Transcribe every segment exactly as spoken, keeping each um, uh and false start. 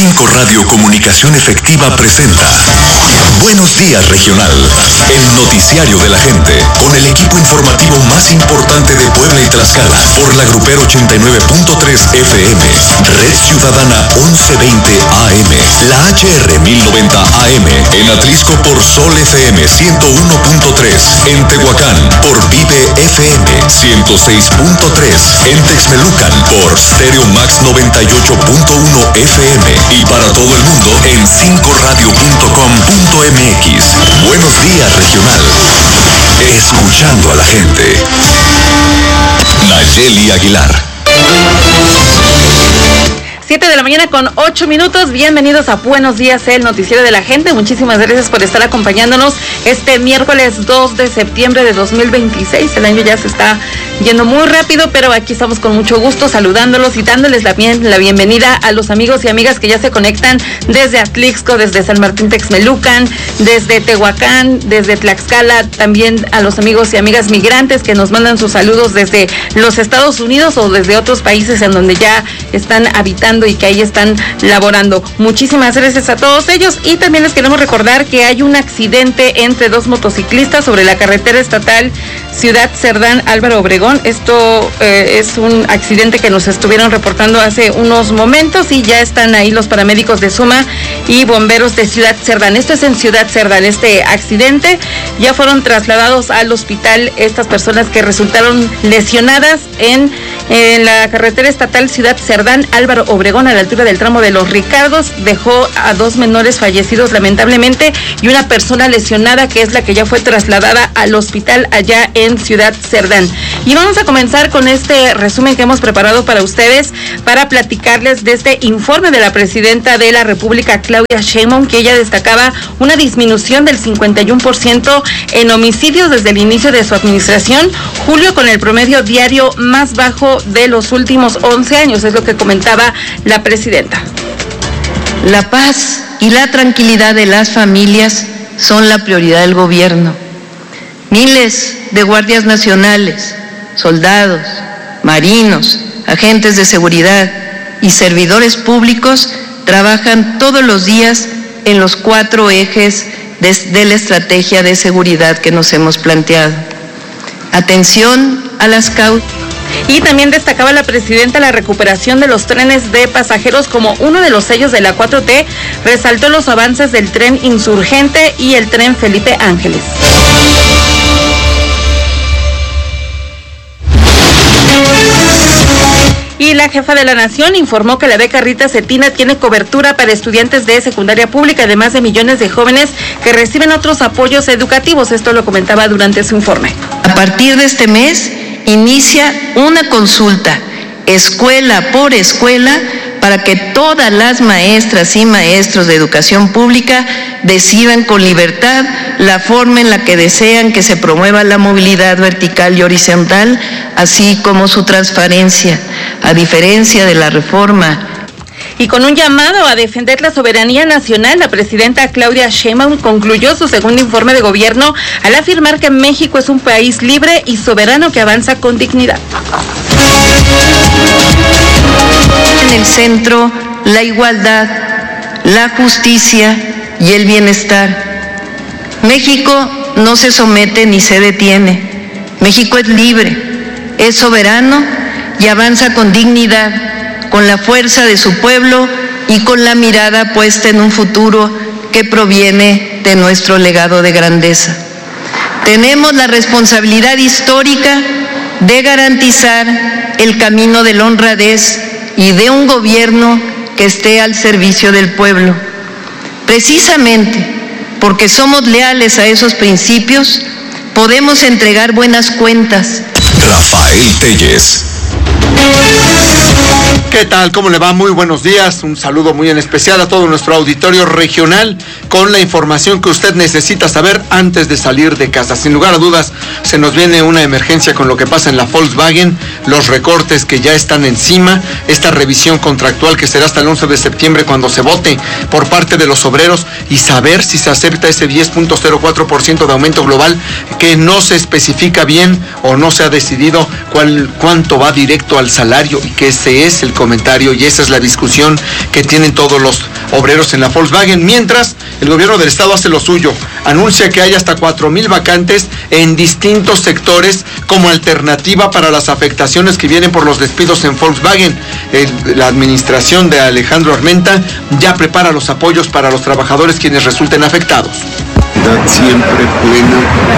cinco Radio Comunicación Efectiva presenta Buenos Días Regional, el noticiario de la gente, con el equipo informativo más importante de Puebla y Tlaxcala, por la Grupero ochenta y nueve punto tres F M, Red Ciudadana once veinte A M, la H R mil noventa A M, en Atlisco por Sol F M ciento uno punto tres, en Tehuacán por Vive F M ciento seis punto tres, en Texmelucan por Stereo Max noventa y ocho punto uno F M y para todo el mundo en cinco radio punto com punto m x. Buenos días Regional. Escuchando a la gente. Nayeli Aguilar. siete de la mañana con ocho minutos, bienvenidos a Buenos Días, el noticiero de la gente. Muchísimas gracias por estar acompañándonos este miércoles dos de septiembre de dos mil veintiséis. El año ya se está yendo muy rápido, pero aquí estamos con mucho gusto saludándolos y dándoles la, bien, la bienvenida a los amigos y amigas que ya se conectan desde Atlixco, desde San Martín Texmelucan, desde Tehuacán, desde Tlaxcala, también a los amigos y amigas migrantes que nos mandan sus saludos desde los Estados Unidos o desde otros países en donde ya están habitando y que ahí están laborando. Muchísimas gracias a todos ellos y también les queremos recordar que hay un accidente entre dos motociclistas sobre la carretera estatal Ciudad Cerdán Álvaro Obregón. Esto eh, es un accidente que nos estuvieron reportando hace unos momentos y ya están ahí los paramédicos de Suma y bomberos de Ciudad Cerdán. Esto es en Ciudad Cerdán, este accidente. Ya fueron trasladados al hospital estas personas que resultaron lesionadas en, en la carretera estatal Ciudad Cerdán Álvaro Obregón, a la altura del tramo de Los Ricardos. Dejó a dos menores fallecidos lamentablemente y una persona lesionada que es la que ya fue trasladada al hospital allá en Ciudad Cerdán. Y vamos a comenzar con este resumen que hemos preparado para ustedes para platicarles de este informe de la presidenta de la República, Claudia Sheinbaum, que ella destacaba una disminución del cincuenta y uno por ciento en homicidios desde el inicio de su administración, julio con el promedio diario más bajo de los últimos once años, es lo que comentaba la presidenta. La paz y la tranquilidad de las familias son la prioridad del gobierno. Miles de guardias nacionales, soldados, marinos, agentes de seguridad y servidores públicos trabajan todos los días en los cuatro ejes de, de la estrategia de seguridad que nos hemos planteado. Atención a las causas. Y también destacaba la presidenta la recuperación de los trenes de pasajeros como uno de los sellos de la cuatro T, resaltó los avances del tren Insurgente y el tren Felipe Ángeles. Y la jefa de la Nación informó que la beca Rita Cetina tiene cobertura para estudiantes de secundaria pública, además de millones de jóvenes que reciben otros apoyos educativos. Esto lo comentaba durante su informe. A partir de este mes inicia una consulta, escuela por escuela, para que todas las maestras y maestros de educación pública decidan con libertad la forma en la que desean que se promueva la movilidad vertical y horizontal, así como su transparencia, a diferencia de la reforma. Y con un llamado a defender la soberanía nacional, la presidenta Claudia Sheinbaum concluyó su segundo informe de gobierno al afirmar que México es un país libre y soberano que avanza con dignidad. En el centro, la igualdad, la justicia y el bienestar. México no se somete ni se detiene. México es libre, es soberano y avanza con dignidad, con la fuerza de su pueblo y con la mirada puesta en un futuro que proviene de nuestro legado de grandeza. Tenemos la responsabilidad histórica de garantizar el camino de la honradez y de un gobierno que esté al servicio del pueblo. Precisamente porque somos leales a esos principios, podemos entregar buenas cuentas. Rafael Telles. ¿Qué tal? ¿Cómo le va? Muy buenos días. Un saludo muy en especial a todo nuestro auditorio regional con la información que usted necesita saber antes de salir de casa. Sin lugar a dudas, se nos viene una emergencia con lo que pasa en la Volkswagen, los recortes que ya están encima, esta revisión contractual que será hasta el once de septiembre cuando se vote por parte de los obreros y saber si se acepta ese diez punto cero cuatro por ciento de aumento global que no se especifica bien o no se ha decidido cuál, cuánto va directo al salario y que ese es el comentario y esa es la discusión que tienen todos los obreros en la Volkswagen. Mientras, el gobierno del estado hace lo suyo. Anuncia que hay hasta cuatro mil vacantes en distintos sectores como alternativa para las afectaciones que vienen por los despidos en Volkswagen. El, la administración de Alejandro Armenta ya prepara los apoyos para los trabajadores quienes resulten afectados. Siempre plena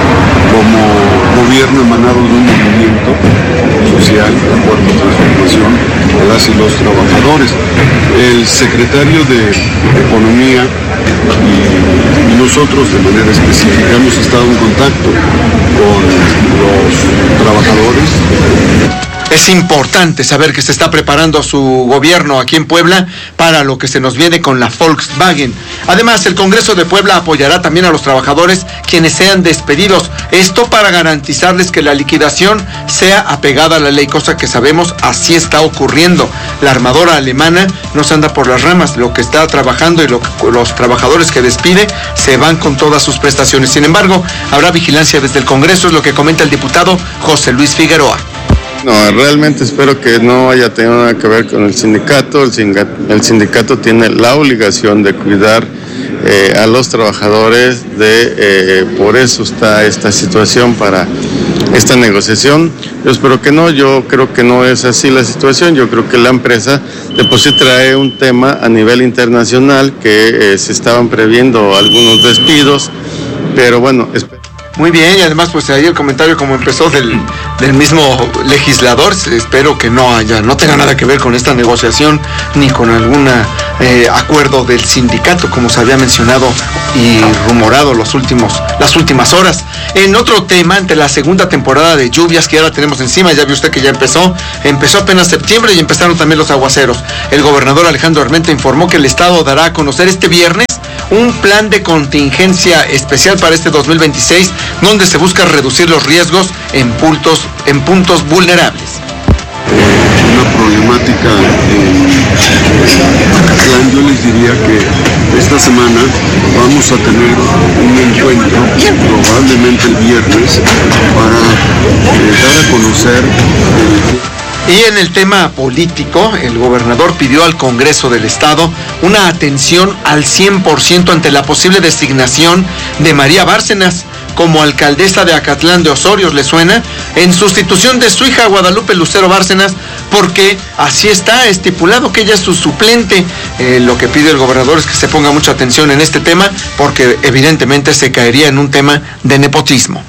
como gobierno emanado de un movimiento social, de cuarta transformación, de las y los trabajadores. El secretario de Economía y, y nosotros de manera específica hemos estado en contacto con los trabajadores. Es importante saber que se está preparando su gobierno aquí en Puebla para lo que se nos viene con la Volkswagen. Además, el Congreso de Puebla apoyará también a los trabajadores quienes sean despedidos. Esto para garantizarles que la liquidación sea apegada a la ley, cosa que sabemos así está ocurriendo. La armadora alemana no se anda por las ramas. Lo que está trabajando y lo que, los trabajadores que despide se van con todas sus prestaciones. Sin embargo, habrá vigilancia desde el Congreso, es lo que comenta el diputado José Luis Figueroa. No, realmente espero que no haya tenido nada que ver con el sindicato. El sindicato, el sindicato tiene la obligación de cuidar eh, a los trabajadores, de eh, por eso está esta situación para esta negociación. Yo espero que no, yo creo que no es así la situación. Yo creo que la empresa de por sí trae un tema a nivel internacional que eh, se estaban previendo algunos despidos, pero bueno, espero. Muy bien, y además pues ahí el comentario como empezó del, del mismo legislador, espero que no haya, no tenga nada que ver con esta negociación ni con algún eh, acuerdo del sindicato, como se había mencionado y rumorado los últimos, las últimas horas. En otro tema, ante la segunda temporada de lluvias que ahora tenemos encima, ya vio usted que ya empezó, empezó apenas septiembre y empezaron también los aguaceros. El gobernador Alejandro Armenta informó que el estado dará a conocer este viernes un plan de contingencia especial para este dos mil veintiséis, donde se busca reducir los riesgos en puntos, en puntos vulnerables. Una problemática en Acatlán, yo les diría que esta semana vamos a tener un encuentro, probablemente el viernes, para eh, dar a conocer el... Y en el tema político, el gobernador pidió al Congreso del Estado una atención al cien por ciento ante la posible designación de María Bárcenas como alcaldesa de Acatlán de Osorio, ¿le suena? En sustitución de su hija Guadalupe Lucero Bárcenas, porque así está estipulado que ella es su suplente. Eh, lo que pide el gobernador es que se ponga mucha atención en este tema, porque evidentemente se caería en un tema de nepotismo.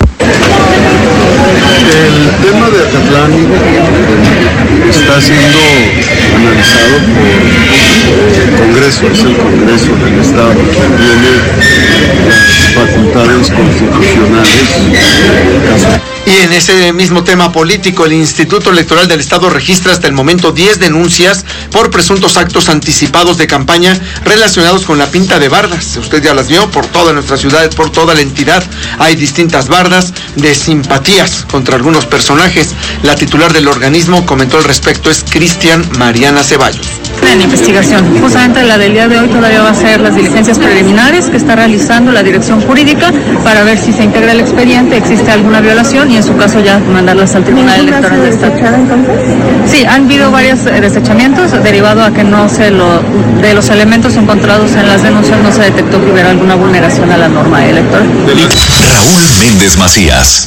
El tema de Acatlán está siendo analizado por el Congreso, es el Congreso del Estado quien tiene las facultades constitucionales. Y en ese mismo tema político, el Instituto Electoral del Estado registra hasta el momento diez denuncias por presuntos actos anticipados de campaña relacionados con la pinta de bardas. Usted ya las vio por toda nuestra ciudad, por toda la entidad. Hay distintas bardas de simpatías contra algunos personajes. La titular del organismo comentó al respecto, es Cristian Mariana Ceballos. En investigación, justamente la del día de hoy todavía va a ser las diligencias preliminares que está realizando la dirección jurídica para ver si se integra el expediente, existe alguna violación y en su caso ya mandarlas al Tribunal Electoral del Estado. Sí, han habido varios desechamientos derivado a que no se lo, de los elementos encontrados en las denuncias no se detectó que hubiera alguna vulneración a la norma electoral. Raúl Méndez Macías.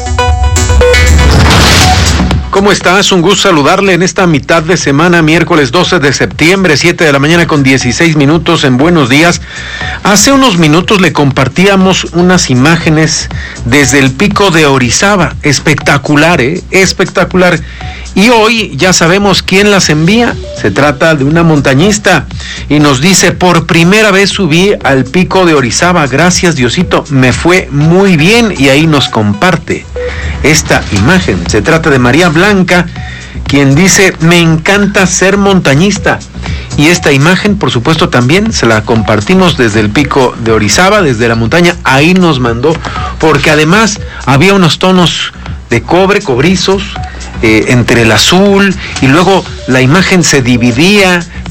¿Cómo estás? Un gusto saludarle en esta mitad de semana, miércoles doce de septiembre, siete de la mañana con dieciséis minutos en Buenos Días. Hace unos minutos le compartíamos unas imágenes desde el pico de Orizaba. Espectacular, ¿eh? Espectacular. Y hoy ya sabemos quién las envía. Se trata de una montañista y nos dice, por primera vez subí al pico de Orizaba. Gracias, Diosito, me fue muy bien. Y ahí nos comparte esta imagen. Se trata de María Blanca, quien dice, me encanta ser montañista. Y esta imagen, por supuesto, también se la compartimos desde el pico de Orizaba, desde la montaña. Ahí nos mandó, porque además había unos tonos de cobre, cobrizos, eh, entre el azul, y luego la imagen se dividía,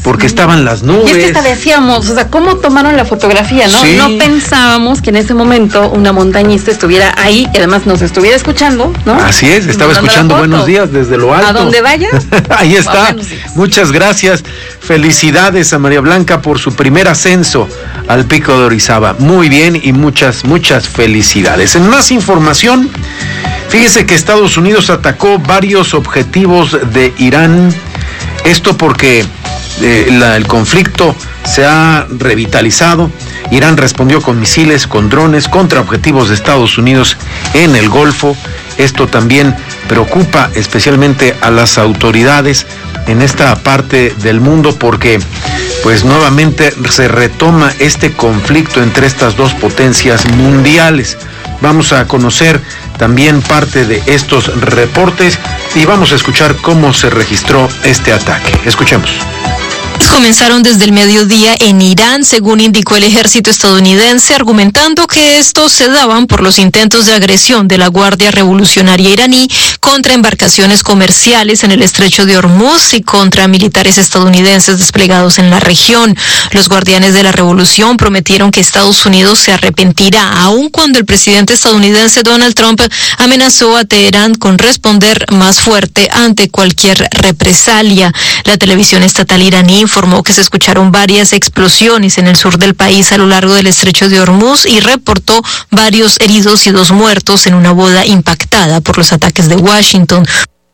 porque estaban las nubes. Y es que hasta decíamos, o sea, ¿cómo tomaron la fotografía, no? Sí. No pensábamos que en ese momento una montañista estuviera ahí y además nos estuviera escuchando, ¿no? Así es, estaba Mandando escuchando la foto. Buenos Días desde lo alto. A donde vayas. Ahí está. Buenos días. Muchas gracias. Felicidades a María Blanca por su primer ascenso al Pico de Orizaba. Muy bien y muchas, muchas felicidades. En más información, fíjese que Estados Unidos atacó varios objetivos de Irán. Esto porque eh, la, el conflicto se ha revitalizado. Irán respondió con misiles, con drones, contra objetivos de Estados Unidos en el Golfo. Esto también preocupa especialmente a las autoridades en esta parte del mundo porque pues nuevamente se retoma este conflicto entre estas dos potencias mundiales. Vamos a conocer también parte de estos reportes y vamos a escuchar cómo se registró este ataque. Escuchemos. Comenzaron desde el mediodía en Irán, según indicó el ejército estadounidense, argumentando que estos se daban por los intentos de agresión de la Guardia Revolucionaria iraní contra embarcaciones comerciales en el estrecho de Hormuz y contra militares estadounidenses desplegados en la región. Los guardianes de la revolución prometieron que Estados Unidos se arrepentirá, aun cuando el presidente estadounidense Donald Trump amenazó a Teherán con responder más fuerte ante cualquier represalia. La televisión estatal iraní informó que se escucharon varias explosiones en el sur del país a lo largo del estrecho de Hormuz y reportó varios heridos y dos muertos en una boda impactada por los ataques de Washington.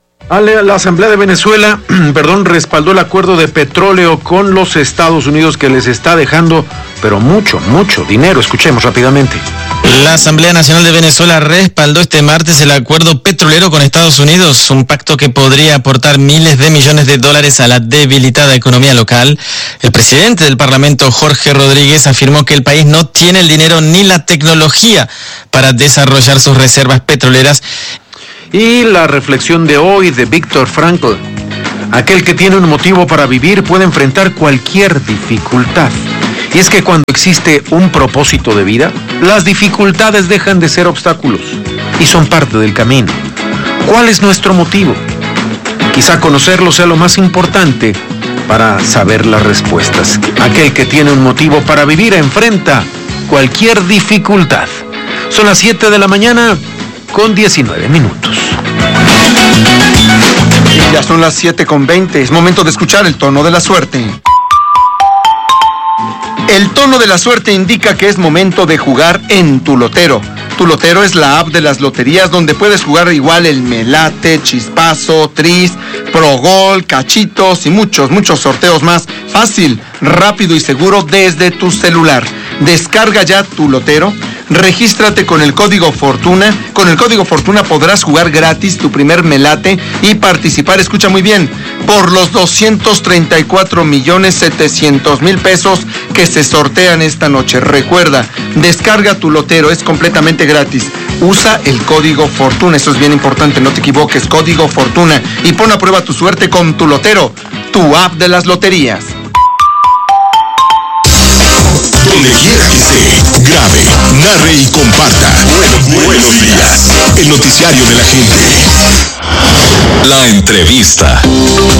La Asamblea de Venezuela, perdón, respaldó el acuerdo de petróleo con los Estados Unidos que les está dejando, pero mucho, mucho dinero. Escuchemos rápidamente. La Asamblea Nacional de Venezuela respaldó este martes el acuerdo petrolero con Estados Unidos, un pacto que podría aportar miles de millones de dólares a la debilitada economía local. El presidente del Parlamento, Jorge Rodríguez, afirmó que el país no tiene el dinero ni la tecnología para desarrollar sus reservas petroleras. Y la reflexión de hoy de Víctor Frankl. Aquel que tiene un motivo para vivir puede enfrentar cualquier dificultad. Y es que cuando existe un propósito de vida, las dificultades dejan de ser obstáculos y son parte del camino. ¿Cuál es nuestro motivo? Quizá conocerlo sea lo más importante para saber las respuestas. Aquel que tiene un motivo para vivir enfrenta cualquier dificultad. Son las siete de la mañana con diecinueve minutos. Ya son las siete con veinte. Es momento de escuchar el tono de la suerte. El tono de la suerte indica que es momento de jugar en Tu Lotero. Tu Lotero es la app de las loterías donde puedes jugar igual el Melate, Chispazo, Tris, Progol, Cachitos y muchos, muchos sorteos más. Fácil, rápido y seguro desde tu celular. Descarga ya Tu Lotero. Regístrate con el código Fortuna. Con el código Fortuna podrás jugar gratis tu primer melate y participar, escucha muy bien, por los doscientos treinta y cuatro millones setecientos mil pesos que se sortean esta noche. Recuerda, descarga Tu Lotero, es completamente gratis. Usa el código Fortuna, eso es bien importante, no te equivoques, código Fortuna. Y pon a prueba tu suerte con Tu Lotero, tu app de las loterías. Donde quiera que esté, grabe, narre y comparta. Buenos, buenos días. El noticiario de la gente. La entrevista.